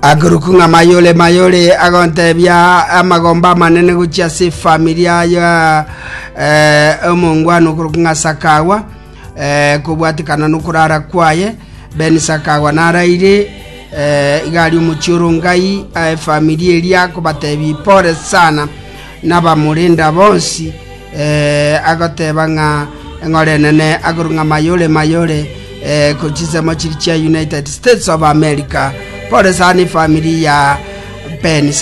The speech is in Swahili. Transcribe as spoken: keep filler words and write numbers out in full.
Agurukunga mayole mayole agontebia amagomba manene guchia si familia ya eh omongwano gurukunga Sakawa eh kubwatikana nukurara kwaye Ben Sakawa naraire eh igali umuchurungai eh, familia elia kubatebi pore sana nabamurinda bonsi eh agotebanga ngorenene agurunga mayole mayole eh kuchiza machirichia United States of America pore sana familia Ben